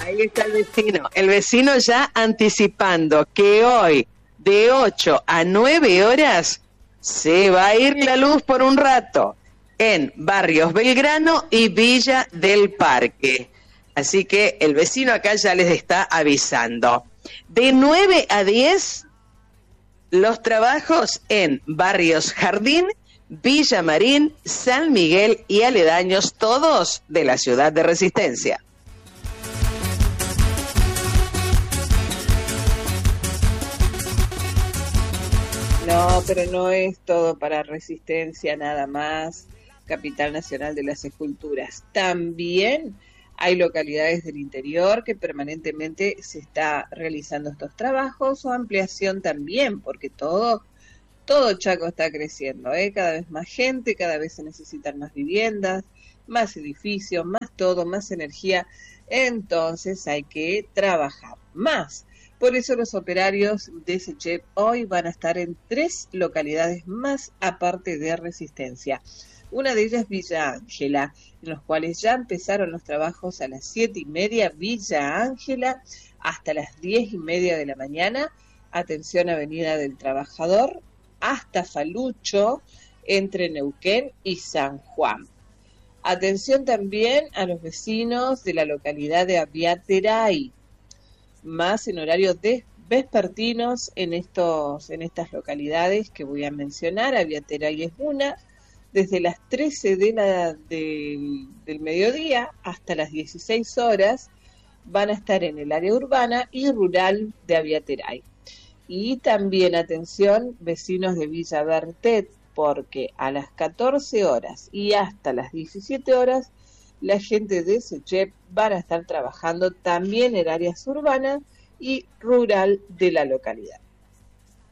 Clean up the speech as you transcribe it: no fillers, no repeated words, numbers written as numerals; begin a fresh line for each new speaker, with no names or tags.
Ahí está el vecino ya anticipando que hoy de 8 a 9 horas se va a ir la luz por un rato en Barrios Belgrano y Villa del Parque. Así que el vecino acá ya les está avisando. De 9 a 10, los trabajos en Barrios Jardín, Villa Marín, San Miguel y aledaños, todos de la ciudad de Resistencia.
No, pero no es todo para Resistencia nada más, capital nacional de las esculturas. También hay localidades del interior que permanentemente se está realizando estos trabajos o ampliación también, porque todo Chaco está creciendo, cada vez más gente, cada vez se necesitan más viviendas, más edificios, más todo, más energía. Entonces hay que trabajar más. Por eso los operarios de SECHEP hoy van a estar en 3 localidades más aparte de Resistencia. Una de ellas Villa Ángela, en los cuales ya empezaron los trabajos a las 7:30, Villa Ángela, hasta las 10:30 de la mañana. Atención, Avenida del Trabajador, hasta Falucho, entre Neuquén y San Juan. Atención también a los vecinos de la localidad de Aviateray, más en horarios vespertinos en estas localidades que voy a mencionar. Aviateray es una, desde las 13 del mediodía hasta las 16 horas van a estar en el área urbana y rural de Aviateray. Y también, atención, vecinos de Villa Bertet, porque a las 14 horas y hasta las 17 horas la gente de SECHEP van a estar trabajando también en áreas urbanas y rural de la localidad.